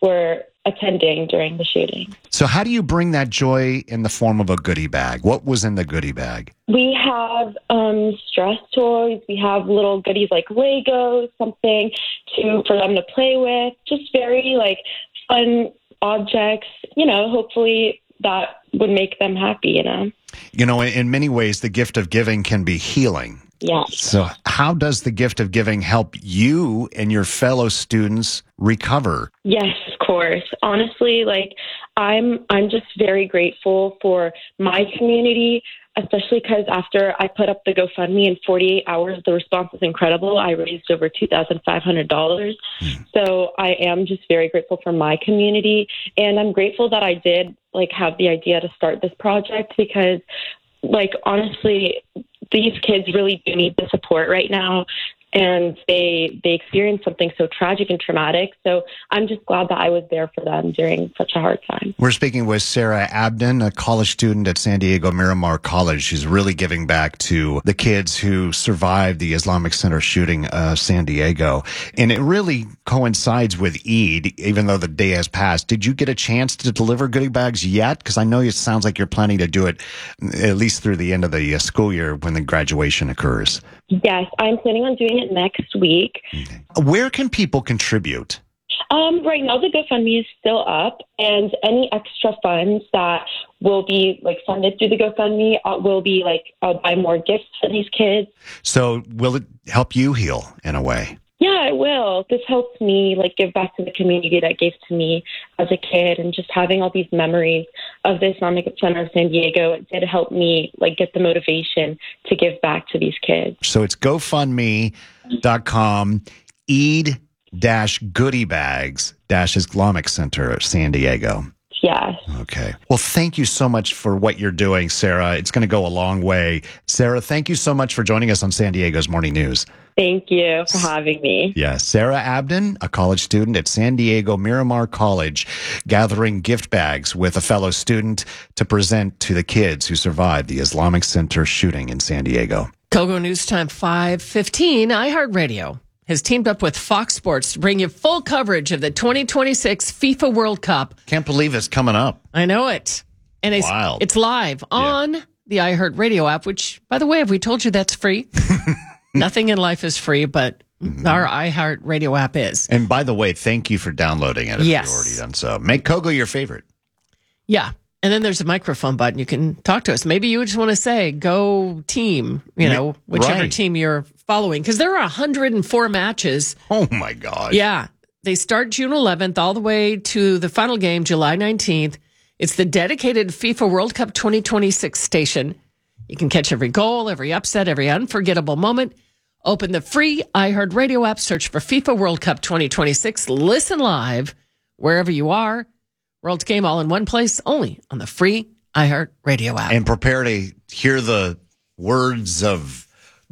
were attending during the shooting. So how do you bring that joy in the form of a goodie bag? What was in the goodie bag? We have stress toys. We have little goodies like Legos, something for them to play with. Just very fun objects. Hopefully that would make them happy. In many ways, the gift of giving can be healing. Yes. So how does the gift of giving help you and your fellow students recover? Yes, of course. Honestly, I'm just very grateful for my community, especially because after I put up the GoFundMe in 48 hours, the response was incredible. I raised over $2,500. So I am just very grateful for my community. And I'm grateful that I did have the idea to start this project because honestly, these kids really do need the support right now. And they experienced something so tragic and traumatic. So I'm just glad that I was there for them during such a hard time. We're speaking with Sarah Abdon, a college student at San Diego Miramar College. She's really giving back to the kids who survived the Islamic Center shooting San Diego. And it really coincides with Eid, even though the day has passed. Did you get a chance to deliver goodie bags yet? Because I know it sounds like you're planning to do it at least through the end of the school year when the graduation occurs. Yes, I'm planning on doing it next week. Where can people contribute? Right now, the GoFundMe is still up, and any extra funds that will be funded through the GoFundMe will be I'll buy more gifts for these kids. So will it help you heal in a way? Yeah, it will. This helps me give back to the community that gave to me as a kid, and just having all these memories of the Islamic Center of San Diego, it did help me get the motivation to give back to these kids. So it's GoFundMe.com, Eid-Goodiebags-Islamic Center, San Diego. Yes. Okay. Well, thank you so much for what you're doing, Sarah. It's going to go a long way. Sarah, thank you so much for joining us on San Diego's Morning News. Thank you for having me. Yes. Sarah Abdon, a college student at San Diego Miramar College, gathering gift bags with a fellow student to present to the kids who survived the Islamic Center shooting in San Diego. Kogo News Time 5:15. iHeartRadio has teamed up with Fox Sports to bring you full coverage of the 2026 FIFA World Cup. Can't believe it's coming up. I know it. And it's live on the iHeartRadio app, which, by the way, have we told you that's free? Nothing in life is free, but our iHeartRadio app is. And by the way, thank you for downloading it if you've already done so. Make Kogo your favorite. Yeah. And then there's a microphone button. You can talk to us. Maybe you just want to say, go team, whichever team you're following. Because there are 104 matches. Oh, my God. Yeah. They start June 11th all the way to the final game, July 19th. It's the dedicated FIFA World Cup 2026 station. You can catch every goal, every upset, every unforgettable moment. Open the free iHeartRadio app, search for FIFA World Cup 2026. Listen live wherever you are. World's Game all in one place, only on the free iHeartRadio app. And prepare to hear the words of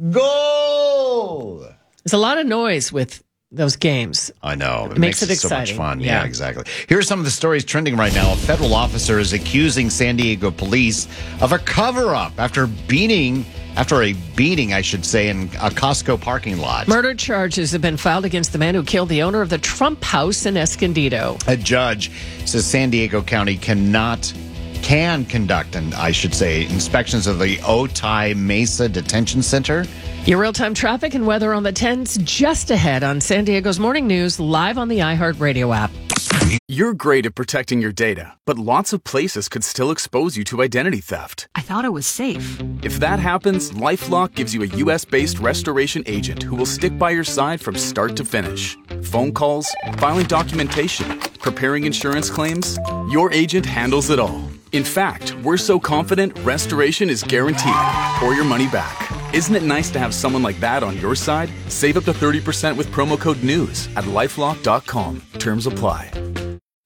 goal. There's a lot of noise with those games. I know. It makes it so exciting. much fun. Yeah, exactly. Here's some of the stories trending right now. A federal officer is accusing San Diego police of a cover-up after a beating, I should say, in a Costco parking lot. Murder charges have been filed against the man who killed the owner of the Trump House in Escondido. A judge says San Diego County can conduct, inspections of the Otay Mesa Detention Center. Your real-time traffic and weather on the 10s just ahead on San Diego's Morning News, live on the iHeartRadio app. You're great at protecting your data, but lots of places could still expose you to identity theft. I thought it was safe. If that happens, LifeLock gives you a U.S.-based restoration agent who will stick by your side from start to finish. Phone calls, filing documentation, preparing insurance claims, your agent handles it all. In fact, we're so confident restoration is guaranteed or your money back. Isn't it nice to have someone like that on your side? Save up to 30% with promo code NEWS at LifeLock.com. Terms apply.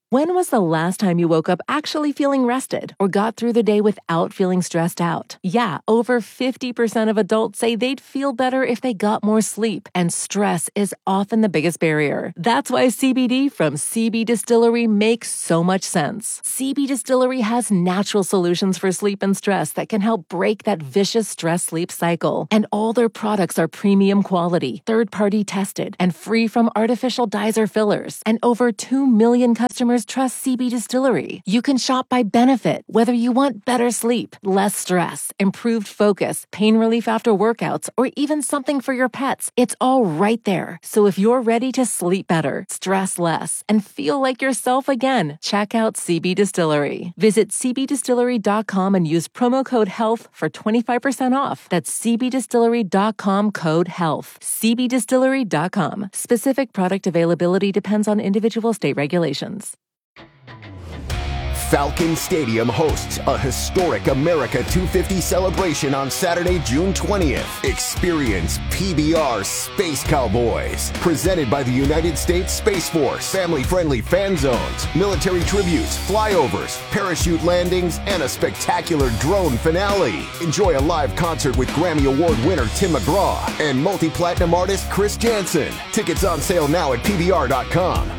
When was the last time you woke up actually feeling rested or got through the day without feeling stressed out? Yeah, over 50% of adults say they'd feel better if they got more sleep, and stress is often the biggest barrier. That's why CBD from CB Distillery makes so much sense. CB Distillery has natural solutions for sleep and stress that can help break that vicious stress-sleep cycle. And all their products are premium quality, third-party tested, and free from artificial dyes or fillers. And over 2 million customers trust CB Distillery. You can shop by benefit, whether you want better sleep, less stress, improved focus, pain relief after workouts, or even something for your pets. It's all right there. So if you're ready to sleep better, stress less, and feel like yourself again, check out CB Distillery. Visit cbdistillery.com and use promo code HEALTH for 25% off. That's cbdistillery.com code HEALTH. cbdistillery.com. Specific product availability depends on individual state regulations. Falcon Stadium hosts a historic America 250 celebration on Saturday, June 20th. Experience PBR Space Cowboys, presented by the United States Space Force. Family-friendly fan zones, military tributes, flyovers, parachute landings, and a spectacular drone finale. Enjoy a live concert with Grammy Award winner Tim McGraw and multi-platinum artist Chris Jansen. Tickets on sale now at PBR.com.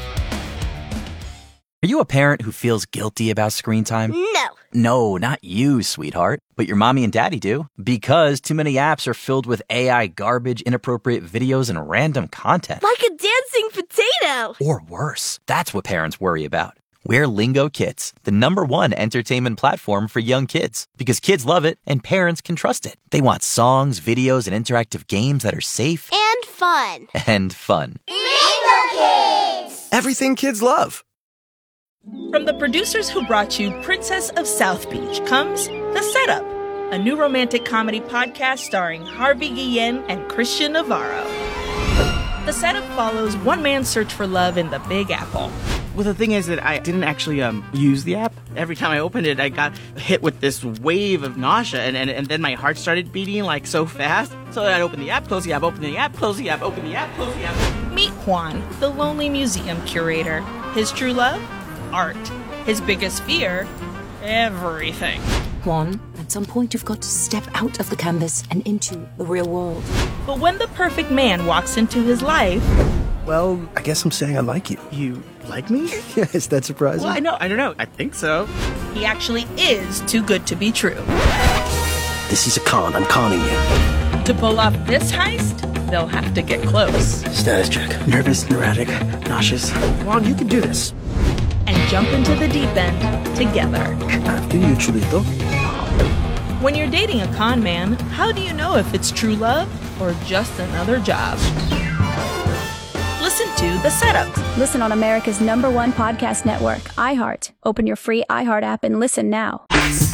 Are you a parent who feels guilty about screen time? No. No, not you, sweetheart. But your mommy and daddy do. Because too many apps are filled with AI garbage, inappropriate videos, and random content. Like a dancing potato. Or worse. That's what parents worry about. We're Lingo Kids, the #1 entertainment platform for young kids. Because kids love it and parents can trust it. They want songs, videos, and interactive games that are safe. And fun. And fun. Lingo Kids! Everything kids love. From the producers who brought you Princess of South Beach comes The Setup, a new romantic comedy podcast starring Harvey Guillen and Christian Navarro. The Setup follows one man's search for love in the Big Apple. Well, the thing is that I didn't actually use the app. Every time I opened it, I got hit with this wave of nausea, and then my heart started beating like so fast. So I'd open the app, close the app, open the app, close the app, open the app, close the app. Meet Juan, the lonely museum curator. His true love? Art. His biggest fear? Everything. Juan, at some point you've got to step out of the canvas and into the real world. But when the perfect man walks into his life... Well, I guess I'm saying I like you. You like me? Yeah, is that surprising? Well, I don't know. I think so. He actually is too good to be true. This is a con. I'm conning you. To pull off this heist, they'll have to get close. Status check. Nervous, neurotic, nauseous. Juan, you can do this. And jump into the deep end together. After you, Chulito. When you're dating a con man, how do you know if it's true love or just another job? Listen to The Setup. Listen on America's #1 podcast network, iHeart. Open your free iHeart app and listen now.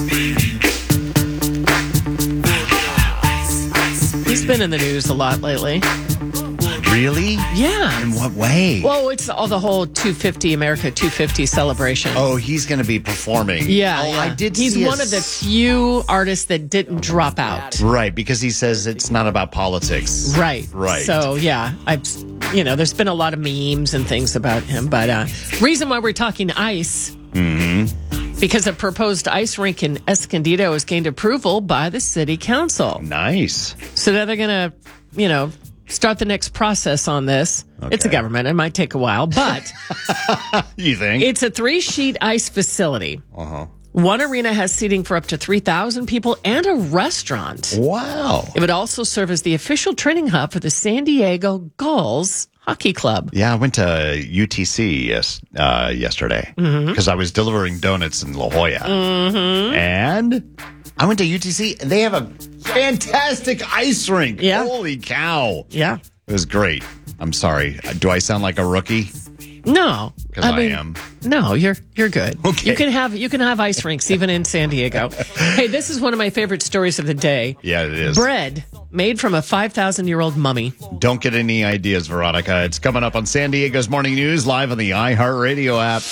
He's been in the news a lot lately. Really? Yeah. In what way? Well, it's all the whole 250 America 250 celebration. Oh, he's going to be performing. Yeah, I did. He's one of the few artists that didn't drop out. Right, because he says it's not about politics. Right. So yeah, there's been a lot of memes and things about him, but reason why we're talking ice. Mm-hmm. Because a proposed ice rink in Escondido has gained approval by the city council. Nice. So now they're going to, start the next process on this. Okay. It's a government. It might take a while, but you think? It's a 3-sheet ice facility. Uh-huh. One arena has seating for up to 3,000 people and a restaurant. Wow. It would also serve as the official training hub for the San Diego Gulls Hockey Club. Yeah, I went to UTC yesterday because I was delivering donuts in La Jolla. Mm-hmm. And I went to UTC, and they have a fantastic ice rink. Yeah. Holy cow. Yeah. It was great. I'm sorry. Do I sound like a rookie? No. Because I am. No, you're good. Okay. You can have ice rinks even in San Diego. Hey, this is one of my favorite stories of the day. Yeah, it is. Bread made from a 5,000-year-old mummy. Don't get any ideas, Veronica. It's coming up on San Diego's Morning News, live on the iHeartRadio app.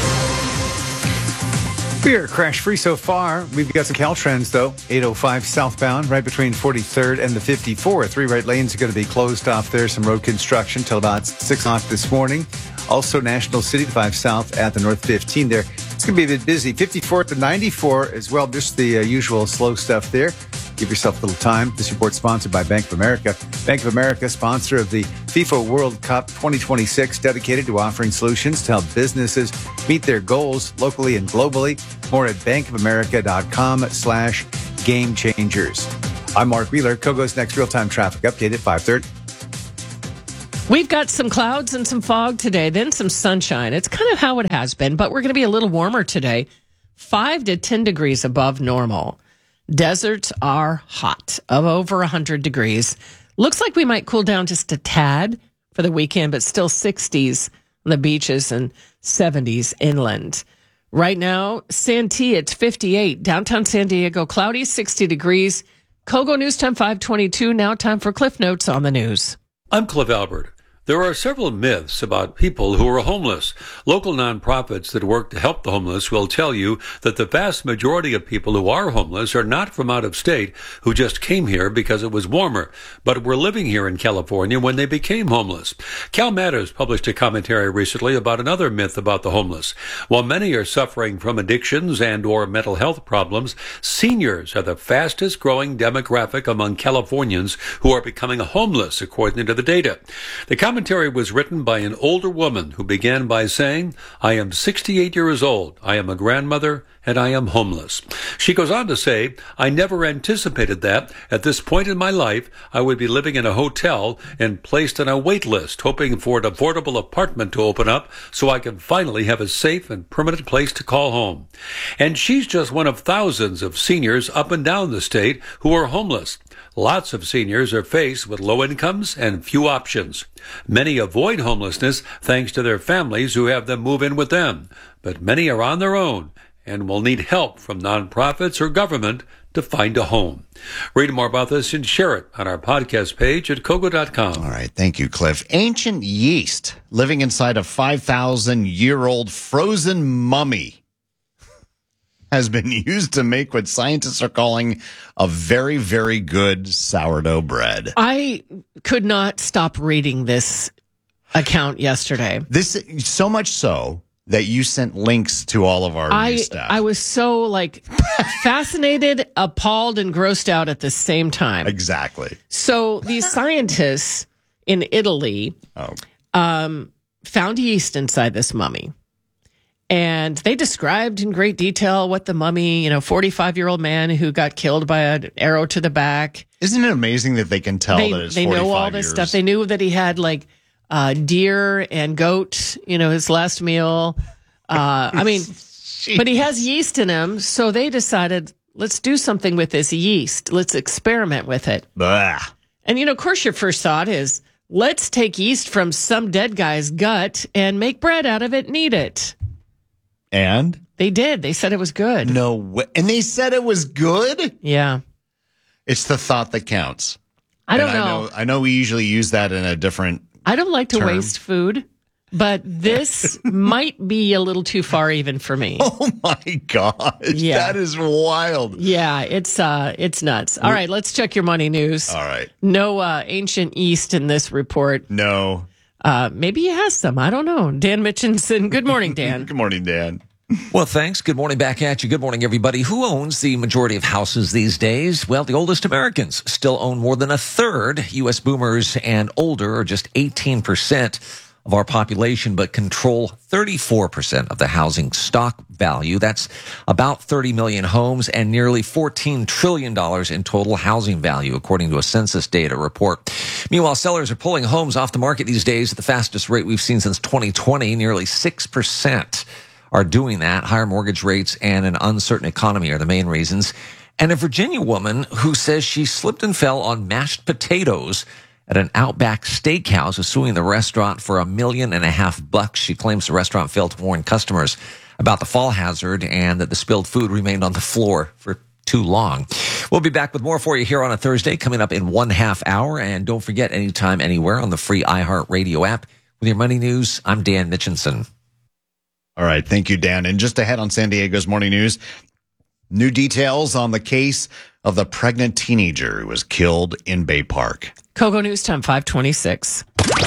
We are crash-free so far. We've got some Caltrans, though. 805 southbound, right between 43rd and the 54th. 3 right lanes are going to be closed off there. Some road construction till about 6 o'clock this morning. Also, National City 5 South at the North 15 there. It's going to be a bit busy. 54 to 94 as well. Just the usual slow stuff there. Give yourself a little time. This report sponsored by Bank of America. Bank of America, sponsor of the FIFA World Cup 2026, dedicated to offering solutions to help businesses meet their goals locally and globally. More at bankofamerica.com/game changers. I'm Mark Wheeler. Kogo's next real-time traffic update at 5:30. We've got some clouds and some fog today, then some sunshine. It's kind of how it has been, but we're going to be a little warmer today, 5 to 10 degrees above normal. Deserts are hot, of over 100 degrees. Looks like we might cool down just a tad for the weekend, but still 60s on the beaches and 70s inland. Right now, Santee, it's 58. Downtown San Diego, cloudy, 60 degrees. Kogo News Time 522. Now time for Cliff Notes on the news. I'm Cliff Albert. There are several myths about people who are homeless. Local nonprofits that work to help the homeless will tell you that the vast majority of people who are homeless are not from out of state who just came here because it was warmer, but were living here in California when they became homeless. Cal Matters published a commentary recently about another myth about the homeless. While many are suffering from addictions and or mental health problems, seniors are the fastest growing demographic among Californians who are becoming homeless, according to the data. The commentary was written by an older woman who began by saying, "I am 68 years old. I am a grandmother and I am homeless." She goes on to say, "I never anticipated that at this point in my life, I would be living in a hotel and placed on a wait list, hoping for an affordable apartment to open up so I can finally have a safe and permanent place to call home." And she's just one of thousands of seniors up and down the state who are homeless. Lots of seniors are faced with low incomes and few options. Many avoid homelessness thanks to their families who have them move in with them, but many are on their own and will need help from nonprofits or government to find a home. Read more about this and share it on our podcast page at Kogo.com. All right. Thank you, Cliff. Ancient yeast living inside a 5,000-year-old frozen mummy has been used to make what scientists are calling a very, very good sourdough bread. I could not stop reading this account yesterday. This so much so that you sent links to all of our new stuff. I was so fascinated, appalled, and grossed out at the same time. Exactly. So these scientists in Italy found yeast inside this mummy. And they described in great detail what the mummy, 45-year-old man who got killed by an arrow to the back. Isn't it amazing that they can tell that it's 45 They know all this stuff. They knew that he had deer and goat, his last meal. But he has yeast in him. So they decided, let's do something with this yeast. Let's experiment with it. Blah. And, of course, your first thought is, let's take yeast from some dead guy's gut and make bread out of it and eat it. And? They did. They said it was good. No way. And they said it was good? Yeah. It's the thought that counts. I don't know. I know we usually use that in a different I don't like to term. waste food, but this might be a little too far even for me. Oh my gosh. Yeah. That is wild. Yeah, it's nuts. All right, let's check your money news. All right. No ancient yeast in this report. No. Maybe he has some. I don't know. Dan Mitchinson. Good morning, Dan. Good morning, Dan. Well, thanks. Good morning back at you. Good morning, everybody. Who owns the majority of houses these days? Well, the oldest Americans still own more than a third. U.S. boomers and older are just 18% of our population, but control 34% of the housing stock value. That's about 30 million homes and nearly $14 trillion in total housing value, according to a census data report. Meanwhile, sellers are pulling homes off the market these days at the fastest rate we've seen since 2020. Nearly 6% are doing that. Higher mortgage rates and an uncertain economy are the main reasons. And a Virginia woman who says she slipped and fell on mashed potatoes at an Outback Steakhouse is suing the restaurant for $1.5 million. She claims the restaurant failed to warn customers about the fall hazard and that the spilled food remained on the floor for too long. We'll be back with more for you here on a Thursday coming up in 1/2 hour. And don't forget, anytime, anywhere on the free iHeartRadio app. With your money news, I'm Dan Mitchinson. All right. Thank you, Dan. And just ahead on San Diego's Morning News, new details on the case of the pregnant teenager who was killed in Bay Park. Kogo News Time 526.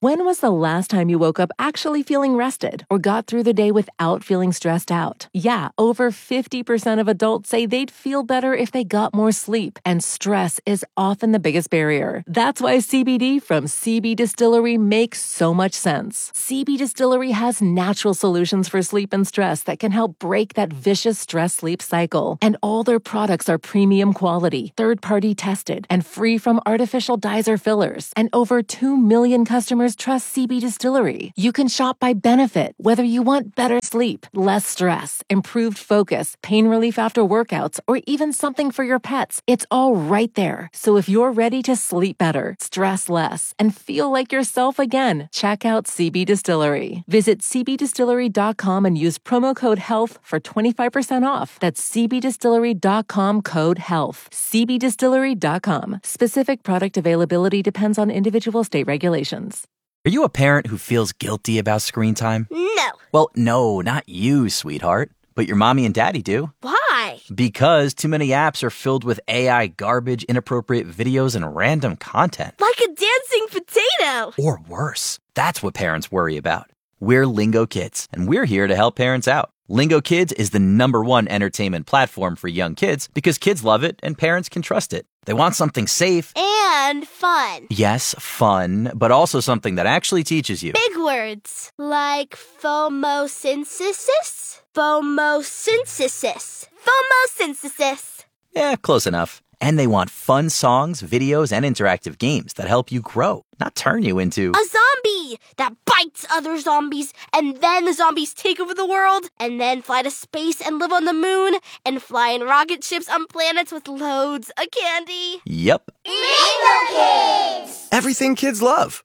When was the last time you woke up actually feeling rested or got through the day without feeling stressed out? Yeah, over 50% of adults say they'd feel better if they got more sleep, and stress is often the biggest barrier. That's why CBD from CB Distillery makes so much sense. CB Distillery has natural solutions for sleep and stress that can help break that vicious stress-sleep cycle. And all their products are premium quality, third-party tested, and free from artificial dyes or fillers. And over 2 million customers trust CB Distillery. You can shop by benefit, whether you want better sleep, less stress, improved focus, pain relief after workouts, or even something for your pets. It's all right there. So if you're ready to sleep better, stress less, and feel like yourself again, check out CB Distillery. Visit cbdistillery.com and use promo code HEALTH for 25% off. That's cbdistillery.com, code HEALTH. cbdistillery.com. Specific product availability depends on individual state regulations. Are you a parent who feels guilty about screen time? No. Well, no, not you, sweetheart. But your mommy and daddy do. Why? Because too many apps are filled with AI garbage, inappropriate videos, and random content. Like a dancing potato. Or worse. That's what parents worry about. We're Lingo Kids, and we're here to help parents out. Lingo Kids is the #1 entertainment platform for young kids because kids love it and parents can trust it. They want something safe. And fun. Yes, fun, but also something that actually teaches you. Big words. Like phomosynthesis? Phomosynthesis. Phomosynthesis. Yeah, close enough. And they want fun songs, videos, and interactive games that help you grow, not turn you into a zombie that bites other zombies, and then the zombies take over the world, and then fly to space and live on the moon, and fly in rocket ships on planets with loads of candy. Yep. Lingo Kids! Everything kids love.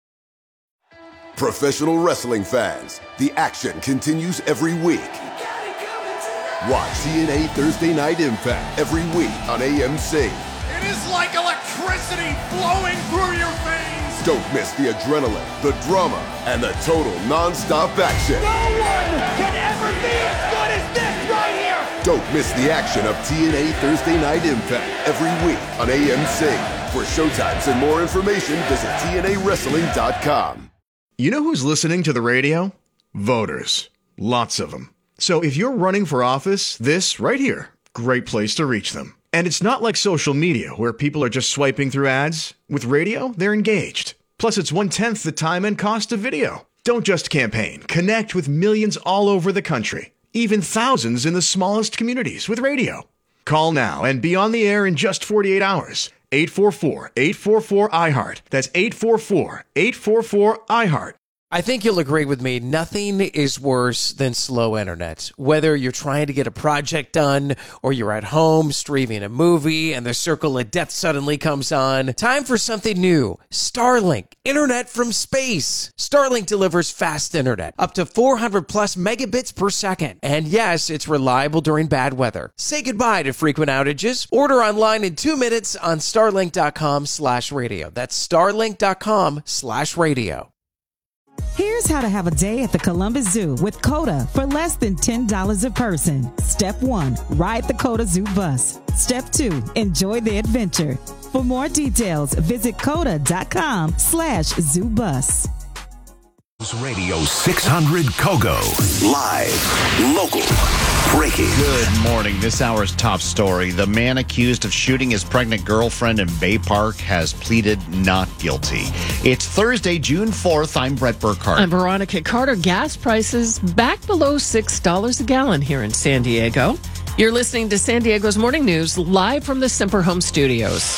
Professional wrestling fans, the action continues every week. Watch TNA Thursday Night Impact every week on AMC. It is like electricity flowing through your veins. Don't miss the adrenaline, the drama, and the total non-stop action. No one can ever be as good as this right here. Don't miss the action of TNA Thursday Night Impact every week on AMC. For showtimes and more information, visit TNAWrestling.com. You know who's listening to the radio? Voters. Lots of them. So if you're running for office, this right here, great place to reach them. And it's not like social media where people are just swiping through ads. With radio, they're engaged. Plus, it's 1/10 the time and cost of video. Don't just campaign. Connect with millions all over the country, even thousands in the smallest communities with radio. Call now and be on the air in just 48 hours. 844-844-IHEART. That's 844-844-IHEART. I think you'll agree with me. Nothing is worse than slow internet. Whether you're trying to get a project done or you're at home streaming a movie and the circle of death suddenly comes on. Time for something new. Starlink. Internet from space. Starlink delivers fast internet. Up to 400 plus megabits per second. And yes, it's reliable during bad weather. Say goodbye to frequent outages. Order online in 2 minutes on starlink.com/radio. That's starlink.com/radio. Here's how to have a day at the Columbus Zoo with COTA for less than $10 a person. Step 1, ride the COTA Zoo bus. Step 2, enjoy the adventure. For more details, visit COTA.com/ZooBus. Radio 600 Kogo. Live, local, breaking. Good morning. This hour's top story. The man accused of shooting his pregnant girlfriend in Bay Park has pleaded not guilty. It's Thursday, June 4th. I'm Brett Burkhardt. I'm Veronica Carter. Gas prices back below $6 a gallon here in San Diego. You're listening to San Diego's Morning News live from the Semper Home Studios.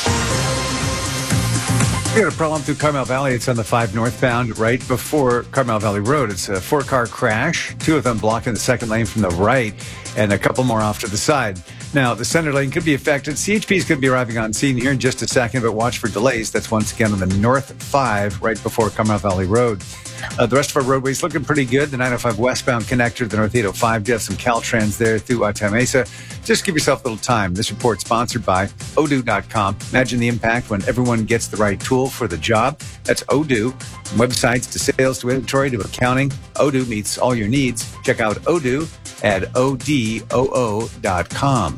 We got a problem through Carmel Valley. It's on the 5 northbound right before Carmel Valley Road. It's a 4-car crash, 2 of them blocking the second lane from the right and a couple more off to the side. Now, the center lane could be affected. CHP is going to be arriving on scene here in just a second, but watch for delays. That's once again on the North 5 right before Carmel Valley Road. The rest of our roadways looking pretty good. The 905 westbound connector to the North 805. Do have some Caltrans there through Otay Mesa. Just give yourself a little time. This report sponsored by Odoo.com. Imagine the impact when everyone gets the right tool for the job. That's Odoo. From websites to sales to inventory to accounting, Odoo meets all your needs. Check out Odoo at odoo.com.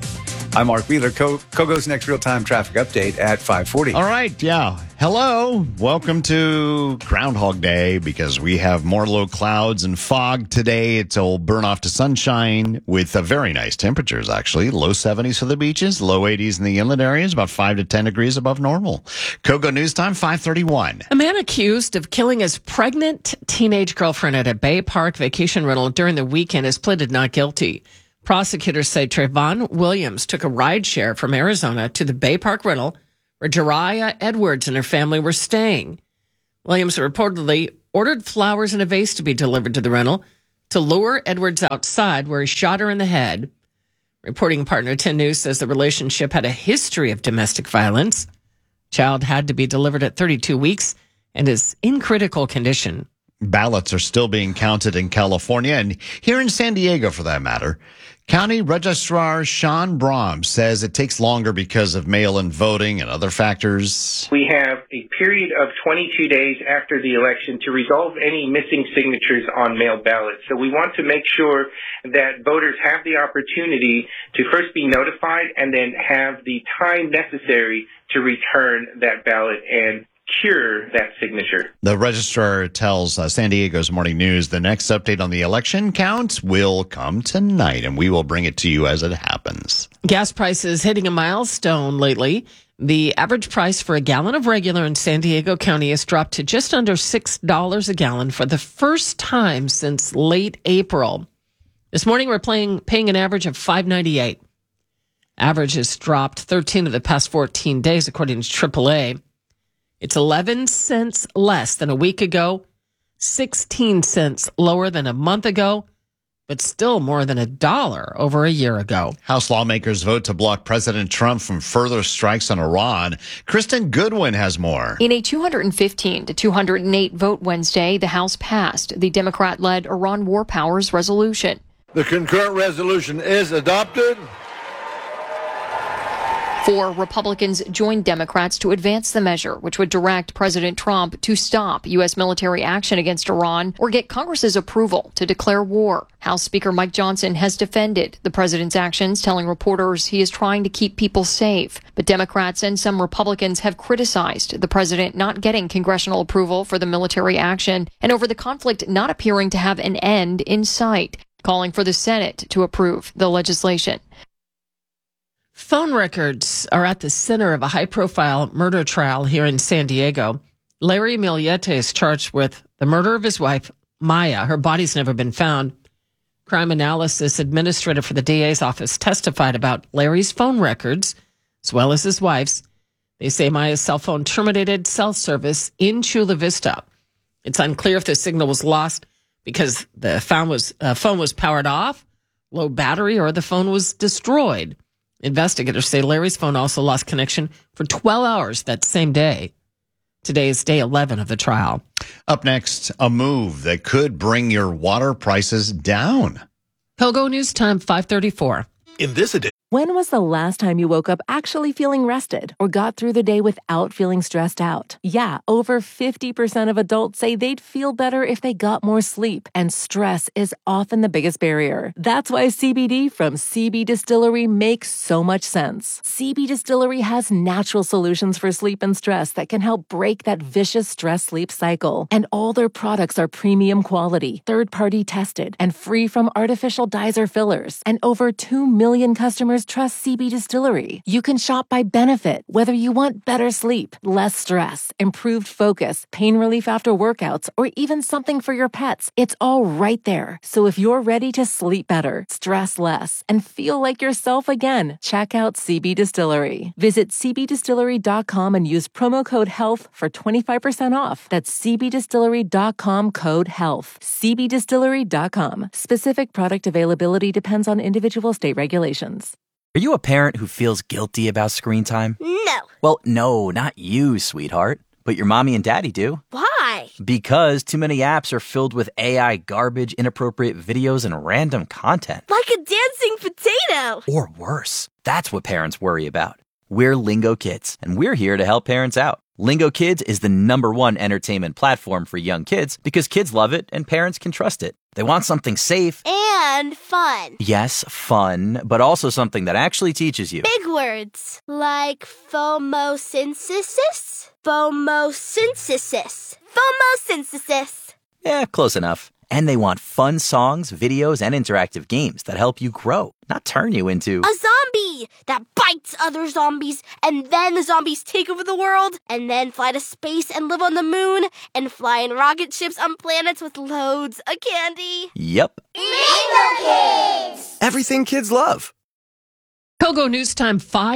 I'm Mark Wheeler. Kogo's next real-time traffic update at 5:40. All right, yeah. Hello. Welcome to Groundhog Day because we have more low clouds and fog today. It'll burn off to sunshine with very nice temperatures, actually. Low 70s for the beaches, low 80s in the inland areas, about 5 to 10 degrees above normal. Kogo News Time, 5:31. A man accused of killing his pregnant teenage girlfriend at a Bay Park vacation rental during the weekend has pleaded not guilty. Prosecutors say Trayvon Williams took a rideshare from Arizona to the Bay Park rental where Jariah Edwards and her family were staying. Williams reportedly ordered flowers in a vase to be delivered to the rental to lure Edwards outside, where he shot her in the head. Reporting partner 10 News says the relationship had a history of domestic violence. Child had to be delivered at 32 weeks and is in critical condition. Ballots are still being counted in California and here in San Diego, for that matter. County Registrar Sean Brom says it takes longer because of mail-in voting and other factors. We have a period of 22 days after the election to resolve any missing signatures on mail ballots. So we want to make sure that voters have the opportunity to first be notified and then have the time necessary to return that ballot and cure that signature. The registrar tells San Diego's Morning News the next update on the election count will come tonight, and we will bring it to you as it happens. Gas prices hitting a milestone lately. The average price for a gallon of regular in San Diego County has dropped to just under $6 a gallon for the first time since late April. This morning, we're paying an average of $5.98. Average has dropped 13 of the past 14 days, according to AAA. It's 11 cents less than a week ago, 16 cents lower than a month ago, but still more than $1 over a year ago. House lawmakers vote to block President Trump from further strikes on Iran. Kristen Goodwin has more. In a 215 to 208 vote Wednesday, the House passed the Democrat-led Iran War Powers Resolution. The concurrent resolution is adopted. 4 Republicans joined Democrats to advance the measure, which would direct President Trump to stop U.S. military action against Iran or get Congress's approval to declare war. House Speaker Mike Johnson has defended the president's actions, telling reporters he is trying to keep people safe. But Democrats and some Republicans have criticized the president not getting congressional approval for the military action and over the conflict not appearing to have an end in sight, calling for the Senate to approve the legislation. Phone records are at the center of a high-profile murder trial here in San Diego. Larry Miliete is charged with the murder of his wife, Maya. Her body's never been found. Crime analysis administrator for the DA's office testified about Larry's phone records, as well as his wife's. They say Maya's cell phone terminated cell service in Chula Vista. It's unclear if the signal was lost because the phone was powered off, low battery, or the phone was destroyed. Investigators say Larry's phone also lost connection for 12 hours that same day. Today is day 11 of the trial. Up next, a move that could bring your water prices down. Kogo News Time, 5:34. In this edition. When was the last time you woke up actually feeling rested or got through the day without feeling stressed out? Yeah, over 50% of adults say they'd feel better if they got more sleep, and stress is often the biggest barrier. That's why CBD from CB Distillery makes so much sense. CB Distillery has natural solutions for sleep and stress that can help break that vicious stress-sleep cycle. And all their products are premium quality, third-party tested, and free from artificial dyes or fillers. And over 2 million customers trust CB Distillery. You can shop by benefit, whether you want better sleep, less stress, improved focus, pain relief after workouts, or even something for your pets. It's all right there. So if you're ready to sleep better, stress less, and feel like yourself again, check out CB Distillery. Visit cbdistillery.com and use promo code HEALTH for 25% off. That's cbdistillery.com, code HEALTH. cbdistillery.com. Specific product availability depends on individual state regulations. Are you a parent who feels guilty about screen time? No. Well, no, not you, sweetheart. But your mommy and daddy do. Why? Because too many apps are filled with AI garbage, inappropriate videos, and random content. Like a dancing potato. Or worse. That's what parents worry about. We're Lingo Kids, and we're here to help parents out. Lingo Kids is the #1 entertainment platform for young kids because kids love it and parents can trust it. They want something safe and and fun. Yes, fun, but also something that actually teaches you. Big words like phomosynthesis. Phomosynthesis. Phomosynthesis. Yeah, close enough. And they want fun songs, videos, and interactive games that help you grow, not turn you into a zombie that bites other zombies, and then the zombies take over the world, and then fly to space and live on the moon, and fly in rocket ships on planets with loads of candy. Yep. Rainbow Kids! Everything kids love. Kogo News Time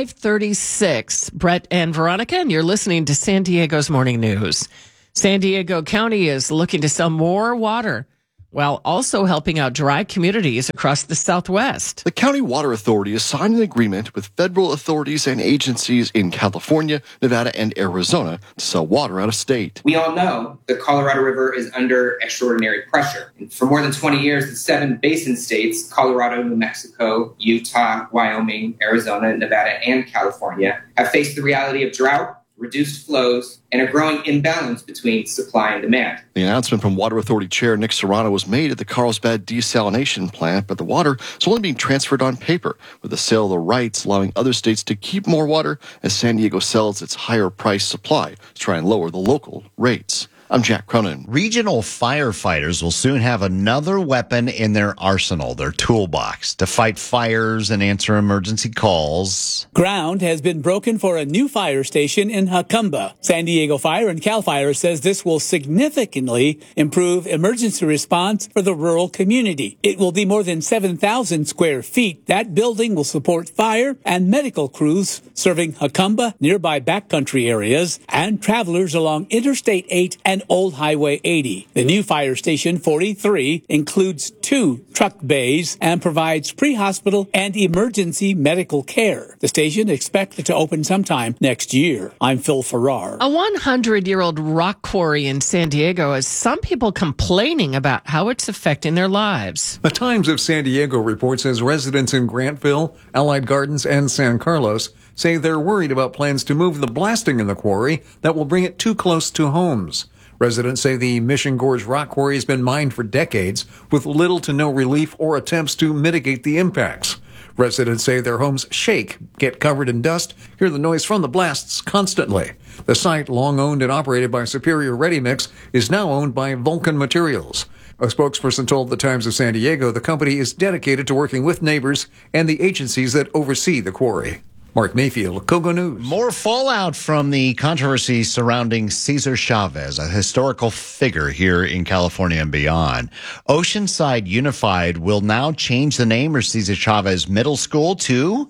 5:36. Brett and Veronica, and you're listening to San Diego's Morning News. San Diego County is looking to sell more water while also helping out dry communities across the Southwest. The County Water Authority has signed an agreement with federal authorities and agencies in California, Nevada, and Arizona to sell water out of state. We all know the Colorado River is under extraordinary pressure. And for more than 20 years, the 7 basin states, Colorado, New Mexico, Utah, Wyoming, Arizona, Nevada, and California, have faced the reality of drought, reduced flows, and a growing imbalance between supply and demand. The announcement from Water Authority Chair Nick Serrano was made at the Carlsbad desalination plant, but the water is only being transferred on paper, with the sale of the rights allowing other states to keep more water as San Diego sells its higher price supply to try and lower the local rates. I'm Jack Cronin. Regional firefighters will soon have another weapon in their arsenal, their toolbox, to fight fires and answer emergency calls. Ground has been broken for a new fire station in Jacumba. San Diego Fire and CAL FIRE says this will significantly improve emergency response for the rural community. It will be more than 7,000 square feet. That building will support fire and medical crews serving Jacumba, nearby backcountry areas, and travelers along Interstate 8 and Old Highway 80. The new Fire Station 43 includes 2 truck bays and provides pre-hospital and emergency medical care. The station expected to open sometime next year. I'm Phil Farrar. A 100-year-old rock quarry in San Diego has some people complaining about how it's affecting their lives. The Times of San Diego reports as residents in Grantville, Allied Gardens, and San Carlos say they're worried about plans to move the blasting in the quarry that will bring it too close to homes. Residents say the Mission Gorge rock quarry has been mined for decades with little to no relief or attempts to mitigate the impacts. Residents say their homes shake, get covered in dust, hear the noise from the blasts constantly. The site, long owned and operated by Superior Ready Mix, is now owned by Vulcan Materials. A spokesperson told the Times of San Diego the company is dedicated to working with neighbors and the agencies that oversee the quarry. Mark Mayfield, Kogo News. More fallout from the controversy surrounding Cesar Chavez, a historical figure here in California and beyond. Oceanside Unified will now change the name of Cesar Chavez Middle School to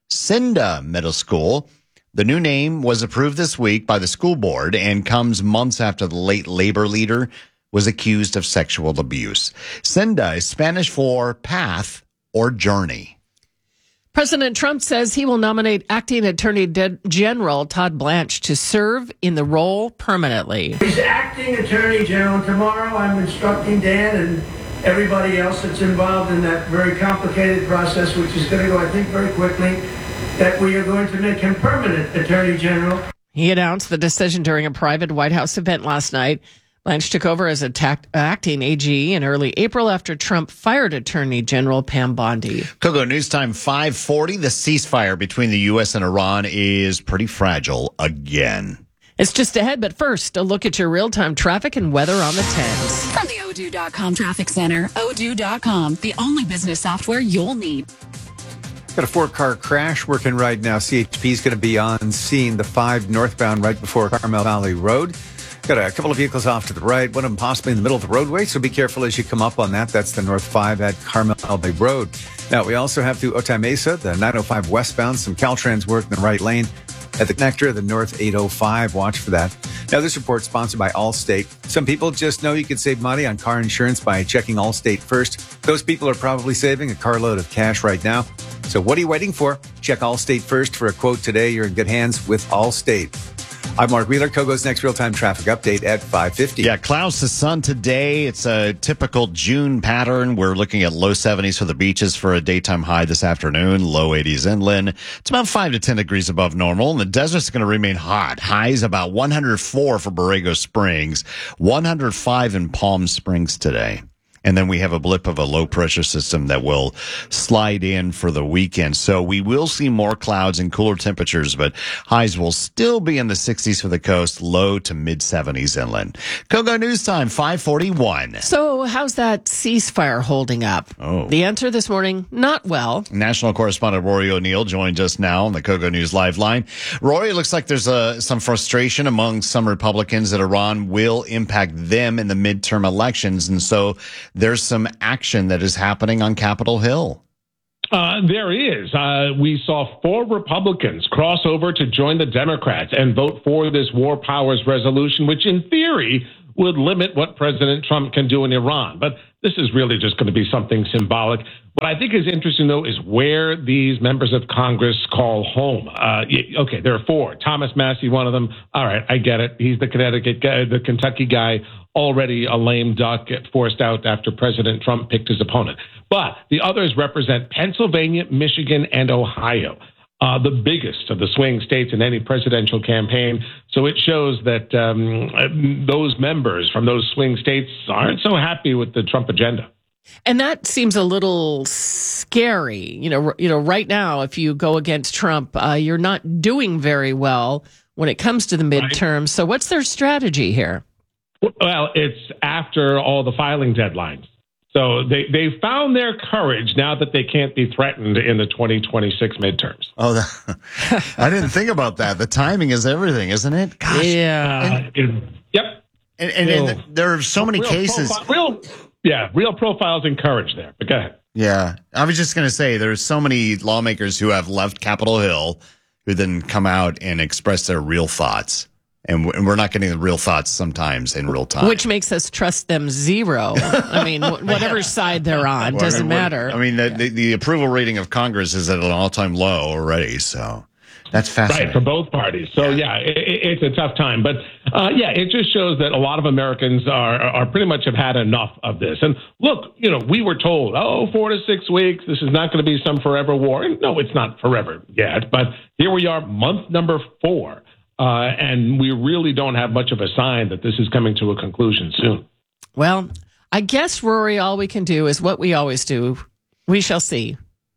Cinda Middle School. The new name was approved this week by the school board and comes months after the late labor leader was accused of sexual abuse. Cinda is Spanish for path or journey. President Trump says he will nominate acting Attorney General Todd Blanche to serve in the role permanently. He's acting Attorney General. Tomorrow I'm instructing Dan and everybody else that's involved in that very complicated process, which is going to go, I think, very quickly, that we are going to make him permanent Attorney General. He announced the decision during a private White House event last night. Blanche took over as acting AG in early April after Trump fired Attorney General Pam Bondi. Kogo News Time 5:40. The ceasefire between the U.S. and Iran is pretty fragile again. It's just ahead, but first, a look at your real-time traffic and weather on the 10s. From the Odoo.com Traffic Center, Odoo.com, the only business software you'll need. Got a 4-car crash working right now. CHP is going to be on scene, the 5 northbound right before Carmel Valley Road. Got a couple of vehicles off to the right, one of them possibly in the middle of the roadway, so be careful as you come up on that. That's the North 5 at Carmel Valley Road. Now, we also have through Otay Mesa, the 905 westbound, some Caltrans work in the right lane. At the connector, the North 805, watch for that. Now, this report is sponsored by Allstate. Some people just know you can save money on car insurance by checking Allstate first. Those people are probably saving a carload of cash right now. So what are you waiting for? Check Allstate first for a quote today. You're in good hands with Allstate. I'm Mark Wheeler. Kogo's next real-time traffic update at 5:50. Yeah, clouds to sun today. It's a typical June pattern. We're looking at low 70s for the beaches for a daytime high this afternoon, low 80s inland. It's about 5 to 10 degrees above normal, and the desert's going to remain hot. Highs about 104 for Borrego Springs, 105 in Palm Springs today. And then we have a blip of a low pressure system that will slide in for the weekend. So we will see more clouds and cooler temperatures, but highs will still be in the 60s for the coast, low to mid 70s inland. Kogo News Time, 5:41. So how's that ceasefire holding up? Oh. The answer this morning, not well. National correspondent Rory O'Neill joined us now on the Kogo News Live line. Rory, it looks like there's some frustration among some Republicans that Iran will impact them in the midterm elections. And so there's some action that is happening on Capitol Hill. There is. We saw 4 Republicans cross over to join the Democrats and vote for this war powers resolution, which in theory would limit what President Trump can do in Iran. But this is really just going to be something symbolic. What I think is interesting, though, is where these members of Congress call home. Okay, there are 4. Thomas Massie, one of them. All right, I get it. He's the Connecticut guy, the Kentucky guy, already a lame duck, forced out after President Trump picked his opponent. But the others represent Pennsylvania, Michigan, and Ohio, the biggest of the swing states in any presidential campaign. So it shows that those members from those swing states aren't so happy with the Trump agenda. And that seems a little scary. You know, right now, if you go against Trump, you're not doing very well when it comes to the midterms. Right. So what's their strategy here? Well, it's after all the filing deadlines. So they found their courage now that they can't be threatened in the 2026 midterms. Oh, I didn't think about that. The timing is everything, isn't it? Gosh. Yeah. Yep. And there are so many cases. Real profiles and courage there. But go ahead. Yeah. I was just going to say there's so many lawmakers who have left Capitol Hill who then come out and express their real thoughts. And we're not getting the real thoughts sometimes in real time. Which makes us trust them zero. I mean, whatever side they're on, doesn't matter. I mean, the approval rating of Congress is at an all-time low already, so that's fascinating. Right, for both parties. So, it's a tough time. But, it just shows that a lot of Americans are pretty much have had enough of this. And look, we were told, 4 to 6 weeks, this is not going to be some forever war. And no, it's not forever yet. But here we are, month number 4. And we really don't have much of a sign that this is coming to a conclusion soon. Well, I guess, Rory, all we can do is what we always do. We shall see.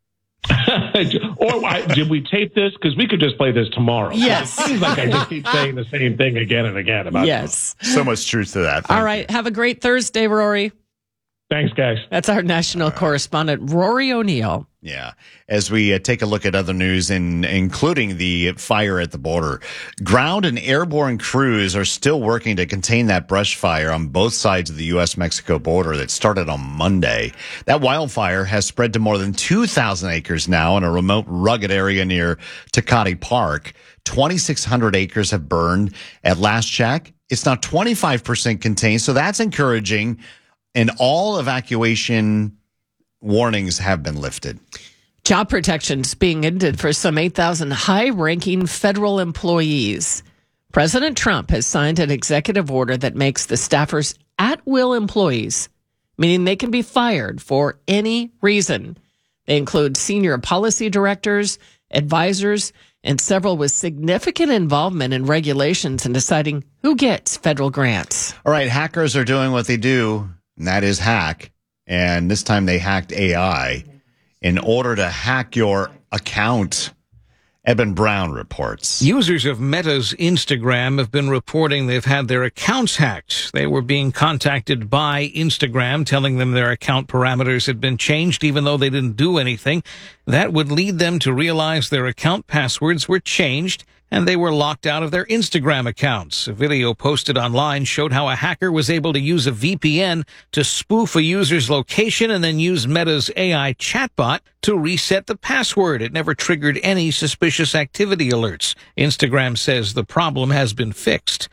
Or did we tape this? Because we could just play this tomorrow. Yes. It seems like I just keep saying the same thing again and again about yes. So much truth to that. All right. Have a great Thursday, Rory. Thanks, guys. That's our national correspondent, Rory O'Neill. Yeah. As we take a look at other news, including the fire at the border, ground and airborne crews are still working to contain that brush fire on both sides of the U.S.-Mexico border that started on Monday. That wildfire has spread to more than 2,000 acres now in a remote, rugged area near Tecate Park. 2,600 acres have burned. At last check, it's now 25% contained, so that's encouraging. And all evacuation warnings have been lifted. Job protections being ended for some 8,000 high-ranking federal employees. President Trump has signed an executive order that makes the staffers at-will employees, meaning they can be fired for any reason. They include senior policy directors, advisors, and several with significant involvement in regulations and deciding who gets federal grants. All right, hackers are doing what they do, and that is hack. And this time they hacked AI in order to hack your account. Eben Brown reports. Users of Meta's Instagram have been reporting they've had their accounts hacked. They were being contacted by Instagram, telling them their account parameters had been changed, even though they didn't do anything. That would lead them to realize their account passwords were changed, and they were locked out of their Instagram accounts. A video posted online showed how a hacker was able to use a VPN to spoof a user's location and then use Meta's AI chatbot to reset the password. It never triggered any suspicious activity alerts. Instagram says the problem has been fixed.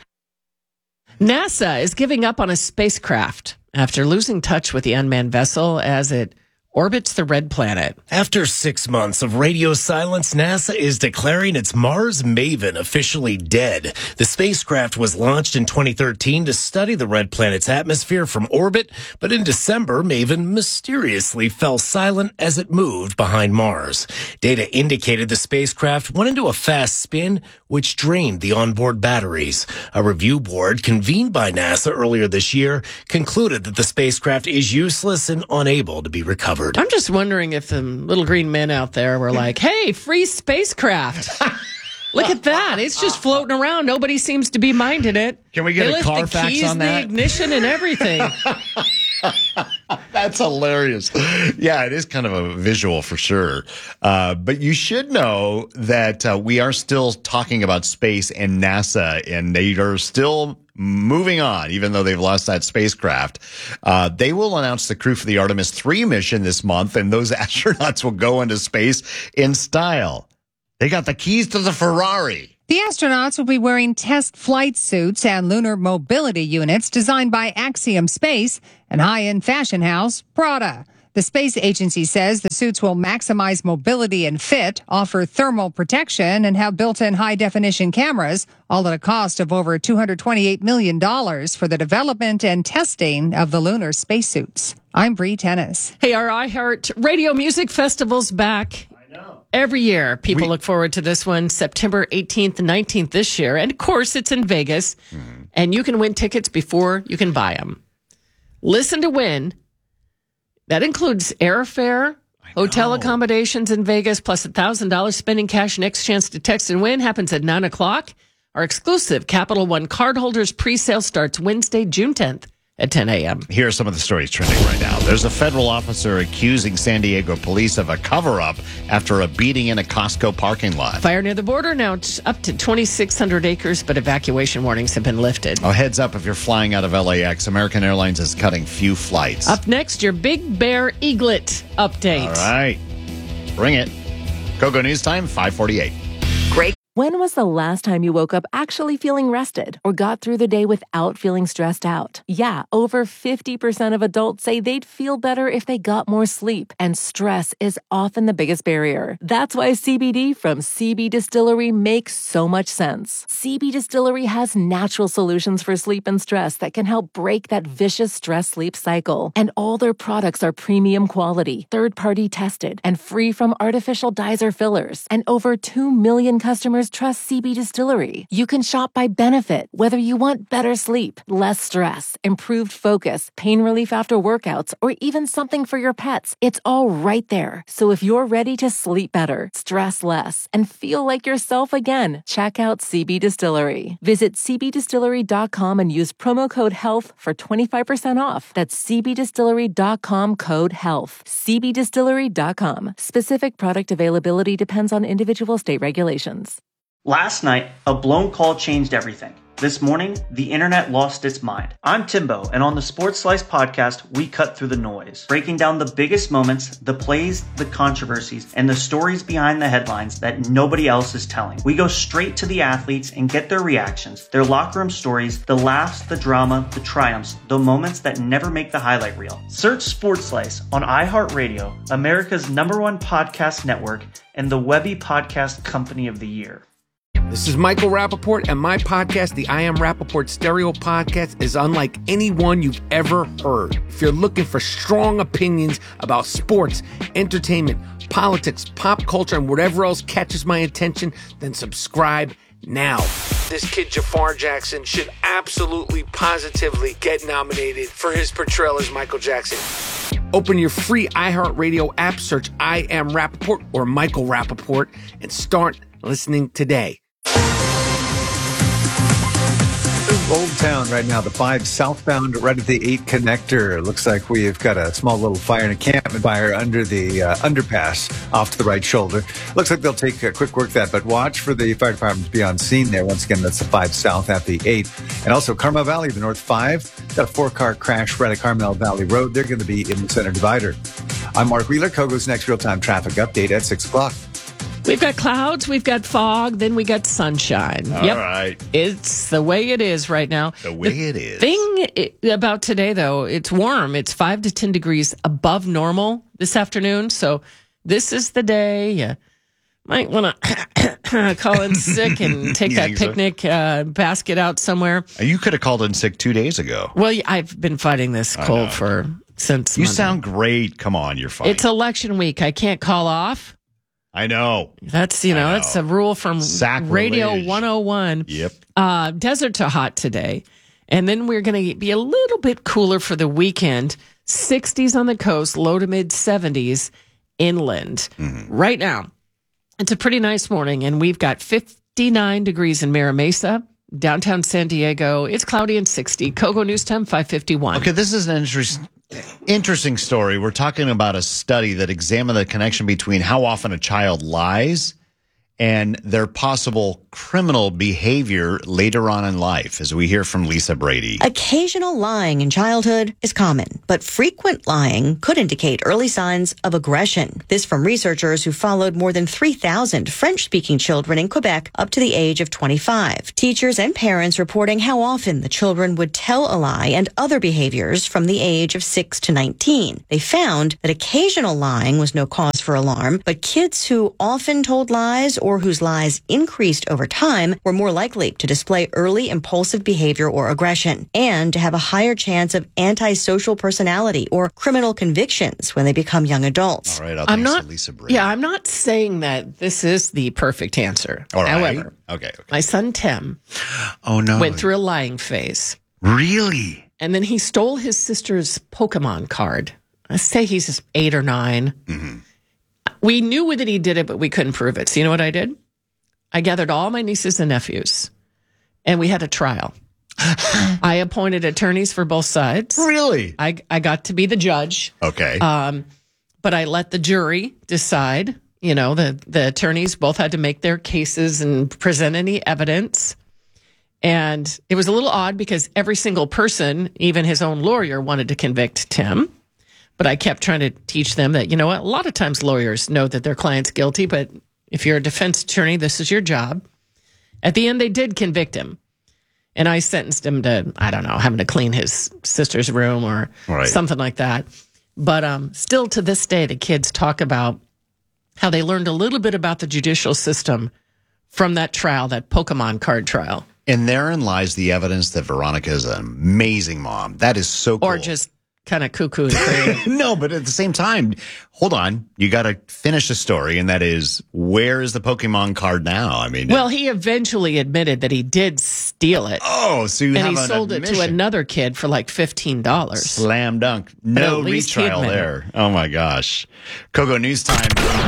NASA is giving up on a spacecraft after losing touch with the unmanned vessel as it orbits the red planet. After 6 months of radio silence, NASA is declaring its Mars Maven officially dead. The spacecraft was launched in 2013 to study the red planet's atmosphere from orbit, but in December, Maven mysteriously fell silent as it moved behind Mars. Data indicated the spacecraft went into a fast spin, which drained the onboard batteries. A review board convened by NASA earlier this year concluded that the spacecraft is useless and unable to be recovered. I'm just wondering if the little green men out there were like, hey, free spacecraft. Look at that. It's just floating around. Nobody seems to be minding it. Can we get they a Carfax on that? The ignition and everything. That's hilarious. Yeah, it is kind of a visual for sure. But you should know that we are still talking about space and NASA, and they are still moving on, even though they've lost that spacecraft. They will announce the crew for the Artemis 3 mission this month, and those astronauts will go into space in style. They got the keys to the Ferrari. The astronauts will be wearing test flight suits and lunar mobility units designed by Axiom Space and high-end fashion house Prada. The space agency says the suits will maximize mobility and fit, offer thermal protection, and have built-in high-definition cameras, all at a cost of over $228 million for the development and testing of the lunar spacesuits. I'm Bree Tennis. Hey, our iHeart Radio Music Festival's back. Every year, people look forward to this one, September 18th and 19th this year. And, of course, it's in Vegas. And you can win tickets before you can buy them. Listen to win. That includes airfare, hotel accommodations in Vegas, plus $1,000 spending cash. Next chance to text and win happens at 9 o'clock. Our exclusive Capital One cardholders pre-sale starts Wednesday, June 10th. At 10 a.m. Here are some of the stories trending right now. There's a federal officer accusing San Diego police of a cover-up after a beating in a Costco parking lot. Fire near the border. Now it's up to 2,600 acres, but evacuation warnings have been lifted. Oh, heads up if you're flying out of LAX. American Airlines is cutting few flights. Up next, your Big Bear Eaglet update. All right. Bring it. Go News Time, 5:48. Great. When was the last time you woke up actually feeling rested or got through the day without feeling stressed out? Yeah, over 50% of adults say they'd feel better if they got more sleep, and stress is often the biggest barrier. That's why CBD from CB Distillery makes so much sense. CB Distillery has natural solutions for sleep and stress that can help break that vicious stress-sleep cycle. And all their products are premium quality, third-party tested, and free from artificial dyes or fillers. And over 2 million customers trust CB Distillery. You can shop by benefit, whether you want better sleep, less stress, improved focus, pain relief after workouts, or even something for your pets. It's all right there. So if you're ready to sleep better, stress less, and feel like yourself again, check out CB Distillery. Visit cbdistillery.com and use promo code HEALTH for 25% off. That's cbdistillery.com code HEALTH. cbdistillery.com. Specific product availability depends on individual state regulations. Last night, a blown call changed everything. This morning, the internet lost its mind. I'm Timbo, and on the Sports Slice podcast, we cut through the noise, breaking down the biggest moments, the plays, the controversies, and the stories behind the headlines that nobody else is telling. We go straight to the athletes and get their reactions, their locker room stories, the laughs, the drama, the triumphs, the moments that never make the highlight reel. Search Sports Slice on iHeartRadio, America's #1 podcast network, and the Webby Podcast Company of the Year. This is Michael Rappaport, and my podcast, the I Am Rappaport Stereo Podcast, is unlike any one you've ever heard. If you're looking for strong opinions about sports, entertainment, politics, pop culture, and whatever else catches my attention, then subscribe now. This kid Jafar Jackson should absolutely, positively get nominated for his portrayal as Michael Jackson. Open your free iHeartRadio app, search I Am Rappaport or Michael Rappaport, and start listening today. Old Town right now, the 5 southbound right at the 8 connector. Looks like we've got a small little fire, an encampment fire under the underpass off to the right shoulder. Looks like they'll take a quick work at that, but watch for the fire department to be on scene there. Once again, that's the 5 south at the 8. And also Carmel Valley, the north 5. Got a 4-car crash right at Carmel Valley Road. They're going to be in the center divider. I'm Mark Wheeler. Kogo's next real-time traffic update at 6 o'clock. We've got clouds, we've got fog, then we got sunshine. All right. It's the way it is right now. The way it is. Thing about today, though, it's warm. It's 5 to 10 degrees above normal this afternoon. So this is the day you might want to call in sick and take that picnic basket out somewhere. You could have called in sick 2 days ago. Well, I've been fighting this cold since You Monday. sound great. Come on, you're fine. It's election week. I can't call off. I know. That's, that's a rule from Sacrilege. Radio 101. Yep. Desert to hot today. And then we're going to be a little bit cooler for the weekend. 60s on the coast, low to mid 70s inland. Right now, it's a pretty nice morning, and we've got 59 degrees in Mira Mesa, downtown San Diego. It's cloudy and 60. Kogo News Time, 5:51. Okay, this is an interesting story. We're talking about a study that examined the connection between how often a child lies and their possible criminal behavior later on in life, as we hear from Lisa Brady. Occasional lying in childhood is common, but frequent lying could indicate early signs of aggression. This from researchers who followed more than 3,000 French-speaking children in Quebec up to the age of 25. Teachers and parents reporting how often the children would tell a lie and other behaviors from the age of 6 to 19. They found that occasional lying was no cause for alarm, but kids who often told lies or whose lies increased over time were more likely to display early impulsive behavior or aggression and to have a higher chance of antisocial personality or criminal convictions when they become young adults. All right, thanks to Lisa Brady. Yeah, I'm not saying that this is the perfect answer. All right. However, okay. My son Tim went through a lying phase. Really? And then he stole his sister's Pokemon card. I say he's just 8 or 9. Mm-hmm. We knew that he did it, but we couldn't prove it. So you know what I did? I gathered all my nieces and nephews, and we had a trial. I appointed attorneys for both sides. Really? I got to be the judge. Okay. But I let the jury decide. The attorneys both had to make their cases and present any evidence. And it was a little odd because every single person, even his own lawyer, wanted to convict Tim. But I kept trying to teach them that, a lot of times lawyers know that their client's guilty, but if you're a defense attorney, this is your job. At the end, they did convict him. And I sentenced him to, I don't know, having to clean his sister's room or something like that. But still to this day, the kids talk about how they learned a little bit about the judicial system from that trial, that Pokemon card trial. And therein lies the evidence that Veronica is an amazing mom. That is so cool. Or just kind of cuckoo and crazy. No, but at the same time, hold on. You got to finish the story, and that is, where is the Pokemon card now? I mean, well, he eventually admitted that he did steal it. Oh, so you have and he an sold admission. it to another kid for like $15. Slam dunk. No retrial there. Oh my gosh. Kogo News Time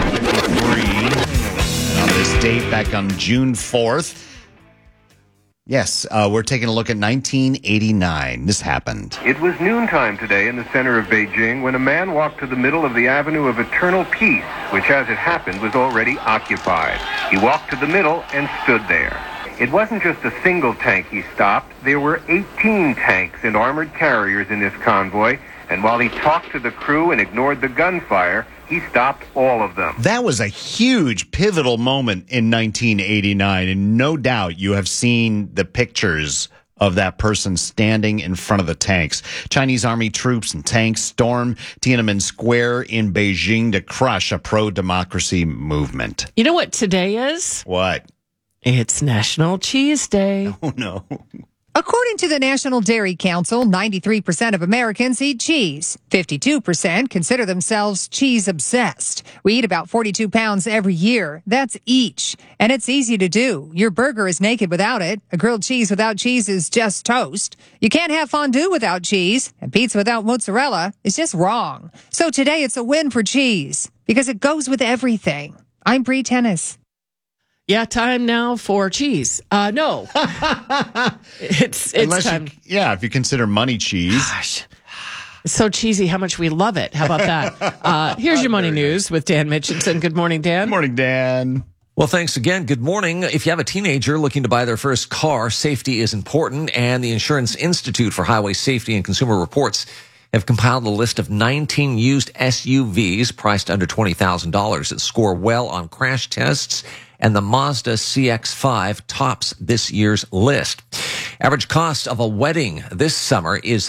153. On this date back on June 4th. Yes, we're taking a look at 1989. This happened. It was noontime today in the center of Beijing when a man walked to the middle of the Avenue of Eternal Peace, which, as it happened, was already occupied. He walked to the middle and stood there. It wasn't just a single tank he stopped. There were 18 tanks and armored carriers in this convoy, and while he talked to the crew and ignored the gunfire, he stopped all of them. That was a huge, pivotal moment in 1989, and no doubt you have seen the pictures of that person standing in front of the tanks. Chinese army troops and tanks storm Tiananmen Square in Beijing to crush a pro-democracy movement. You know what today is? What? It's National Cheese Day. Oh, no. According to the National Dairy Council, 93% of Americans eat cheese. 52% consider themselves cheese obsessed. We eat about 42 pounds every year. That's each. And it's easy to do. Your burger is naked without it. A grilled cheese without cheese is just toast. You can't have fondue without cheese. And pizza without mozzarella is just wrong. So today it's a win for cheese because it goes with everything. I'm Bree Tennis. Yeah, time now for cheese. No. It's time. If you consider money cheese. Gosh. It's so cheesy how much we love it. How about that? Here's your money news with Dan Mitchinson. Good morning, Dan. Good morning, Dan. Well, thanks again. Good morning. If you have a teenager looking to buy their first car, safety is important, and the Insurance Institute for Highway Safety and Consumer Reports have compiled a list of 19 used SUVs priced under $20,000 that score well on crash tests, and the Mazda CX-5 tops this year's list. Average cost of a wedding this summer is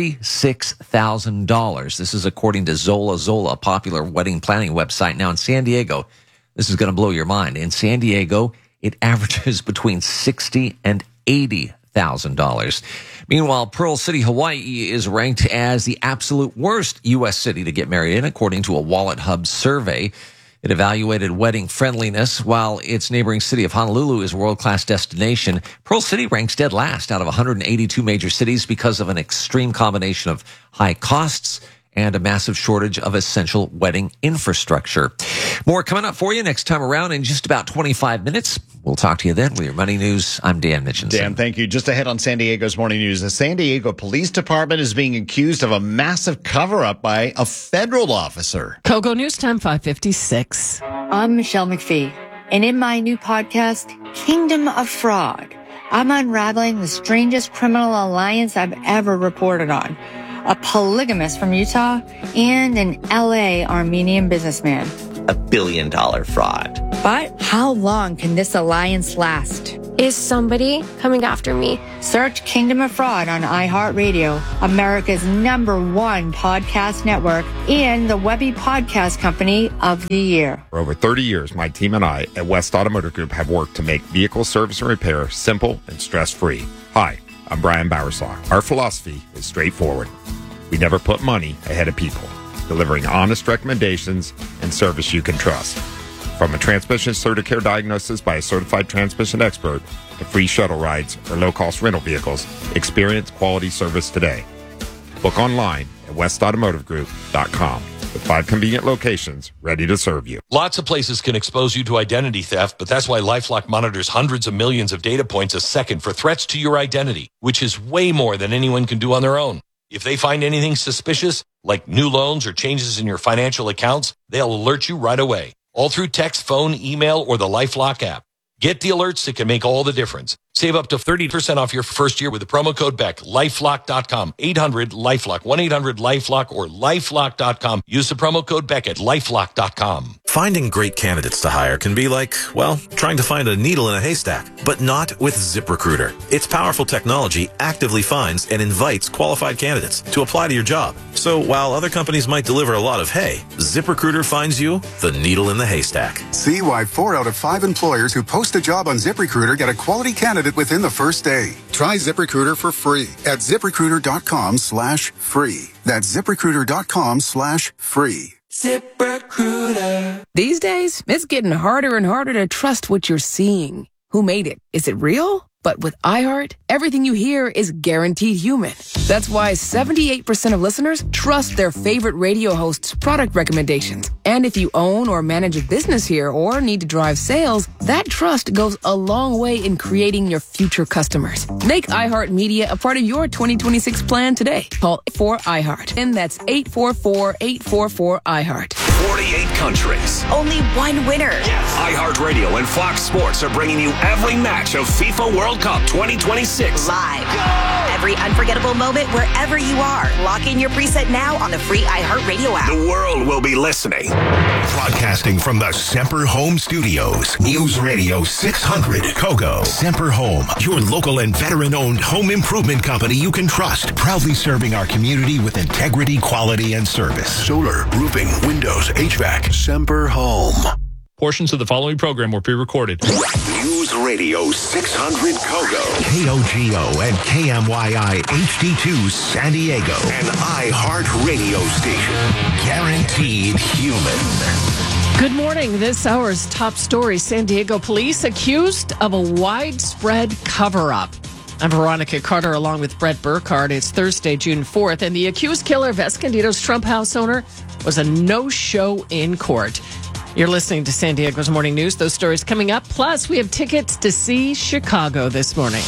$36,000. This is according to Zola, a popular wedding planning website. Now in San Diego, this is going to blow your mind. In San Diego, it averages between $60,000 and $80,000. Meanwhile, Pearl City, Hawaii is ranked as the absolute worst U.S. city to get married in, according to a Wallet Hub survey. It evaluated wedding friendliness. While its neighboring city of Honolulu is a world-class destination, Pearl City ranks dead last out of 182 major cities because of an extreme combination of high costs and a massive shortage of essential wedding infrastructure. More coming up for you next time around in just about 25 minutes. We'll talk to you then with your money news. I'm Dan Mitchinson. Dan, thank you. Just ahead on San Diego's Morning News, the San Diego Police Department is being accused of a massive cover-up by a federal officer. Kogo News Time 5:56. I'm Michelle McPhee, and in my new podcast, Kingdom of Fraud, I'm unraveling the strangest criminal alliance I've ever reported on. A polygamist from Utah and an LA Armenian businessman. $1 billion fraud. But how long can this alliance last? Is somebody coming after me? Search Kingdom of Fraud on iHeartRadio, America's #1 podcast network, and the Webby Podcast Company of the Year. For over 30 years, my team and I at West Automotive Group have worked to make vehicle service and repair simple and stress-free. Hi, I'm Brian Bowersock. Our philosophy is straightforward. We never put money ahead of people, delivering honest recommendations and service you can trust. From a transmission CertiCare diagnosis by a certified transmission expert to free shuttle rides or low-cost rental vehicles, experience quality service today. Book online at westautomotivegroup.com with 5 convenient locations ready to serve you. Lots of places can expose you to identity theft, but that's why LifeLock monitors hundreds of millions of data points a second for threats to your identity, which is way more than anyone can do on their own. If they find anything suspicious, like new loans or changes in your financial accounts, they'll alert you right away. All through text, phone, email, or the LifeLock app. Get the alerts that can make all the difference. Save up to 30% off your first year with the promo code BECK. LifeLock.com. 800-LifeLock. 1-800-LifeLock or LifeLock.com. Use the promo code BECK at LifeLock.com. Finding great candidates to hire can be like, well, trying to find a needle in a haystack, but not with ZipRecruiter. Its powerful technology actively finds and invites qualified candidates to apply to your job. So while other companies might deliver a lot of hay, ZipRecruiter finds you the needle in the haystack. See why 4 out of 5 employers who post a job on ZipRecruiter get a quality candidate within the first day. Try ZipRecruiter for free at ZipRecruiter.com/free. That's ZipRecruiter.com/free. ZipRecruiter. These days, it's getting harder and harder to trust what you're seeing. Who made it? Is it real? But with iHeart, everything you hear is guaranteed human. That's why 78% of listeners trust their favorite radio host's product recommendations. And if you own or manage a business here or need to drive sales, that trust goes a long way in creating your future customers. Make iHeart Media a part of your 2026 plan today. Call 4iHeart, and that's 844-844-iHeart. 48 countries. Only one winner. iHeartRadio and Fox Sports are bringing you every match of FIFA World Cup 2026. Live. Go! Every unforgettable moment wherever you are. Lock in your preset now on the free iHeartRadio app. The world will be listening. Broadcasting from the Semper Home Studios. News Radio 600 Kogo. Semper Home, your local and veteran-owned home improvement company you can trust. Proudly serving our community with integrity, quality, and service. Solar, roofing, windows, HVAC. Semper Home. Portions of the following program were pre-recorded. News Radio 600 Kogo. KOGO and KMYI HD2 San Diego. An iHeart radio station. Guaranteed human. Good morning. This hour's top story. San Diego police accused of a widespread cover-up. I'm Veronica Carter along with Brett Burkhardt. It's Thursday, June 4th, and the accused killer of Escondido's Trump House owner was a no-show in court. You're listening to San Diego's Morning News. Those stories coming up. Plus, we have tickets to see Chicago this morning.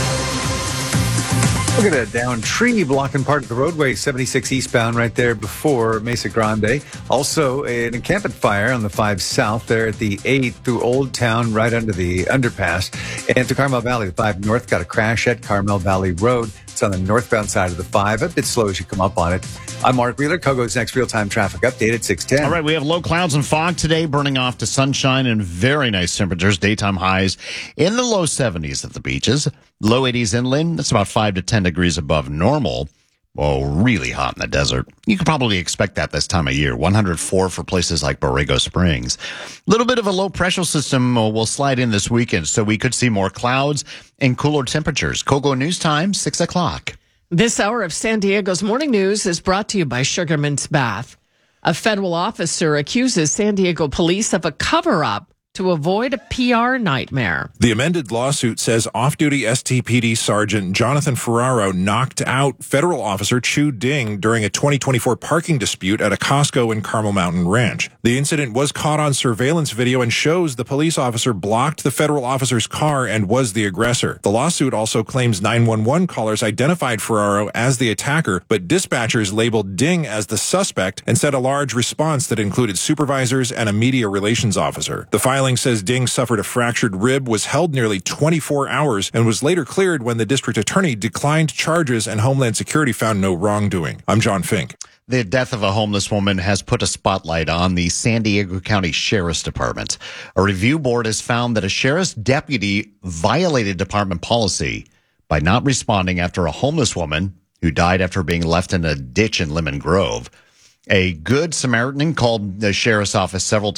Look at that down tree blocking part of the roadway, 76 eastbound right there before Mesa Grande. Also, an encampment fire on the 5 South there at the 8 through Old Town right under the underpass. And to Carmel Valley, the 5 North got a crash at Carmel Valley Road. It's on the northbound side of the 5, a bit slow as you come up on it. I'm Mark Wheeler. Kogo's next real-time traffic update at 6:10. All right, we have low clouds and fog today, burning off to sunshine and very nice temperatures. Daytime highs in the low 70s at the beaches, low 80s inland. That's about 5 to 10 degrees above normal. Oh, really hot in the desert. You can probably expect that this time of year. 104 for places like Borrego Springs. A little bit of a low pressure system will slide in this weekend, so we could see more clouds and cooler temperatures. Kogo News Time, 6 o'clock. This hour of San Diego's Morning News is brought to you by Sugarman's Bath. A federal officer accuses San Diego police of a cover-up to avoid a PR nightmare. The amended lawsuit says off-duty STPD Sergeant Jonathan Ferraro knocked out federal officer Chu Ding during a 2024 parking dispute at a Costco in Carmel Mountain Ranch. The incident was caught on surveillance video and shows the police officer blocked the federal officer's car and was the aggressor. The lawsuit also claims 911 callers identified Ferraro as the attacker, but dispatchers labeled Ding as the suspect and said a large response that included supervisors and a media relations officer. The filing says Ding suffered a fractured rib, was held nearly 24 hours, and was later cleared when the district attorney declined charges and Homeland Security found no wrongdoing. I'm John Fink. The death of a homeless woman has put a spotlight on the San Diego County Sheriff's Department. A review board has found that a sheriff's deputy violated department policy by not responding after a homeless woman who died after being left in a ditch in Lemon Grove. A Good Samaritan called the sheriff's office several